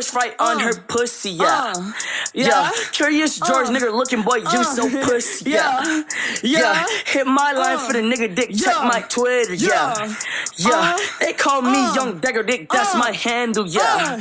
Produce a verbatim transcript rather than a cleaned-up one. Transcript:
push right on Uh, her pussy, yeah. uh, Yeah. yeah. Curious George, Uh, nigga looking boy, you uh, so pussy, yeah. yeah. Yeah. Yeah. Hit my line Uh, for the nigga dick, check yeah. my Twitter, yeah. Yeah. Yeah. Uh, They call me uh, Young Dagger Dick, that's uh, my handle, yeah. uh.